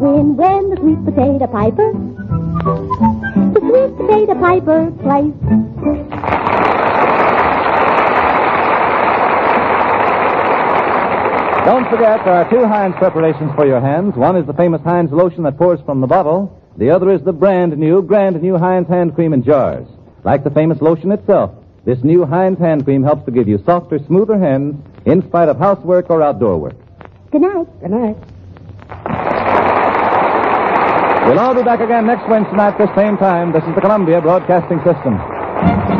When the sweet potato piper, the sweet potato piper plays. Don't forget, there are two Heinz preparations for your hands. One is the famous Heinz lotion that pours from the bottle. The other is the grand new Heinz hand cream in jars. Like the famous lotion itself, this new Heinz hand cream helps to give you softer, smoother hands in spite of housework or outdoor work. Good night. Good night. We'll all be back again next Wednesday night at the same time. This is the Columbia Broadcasting System.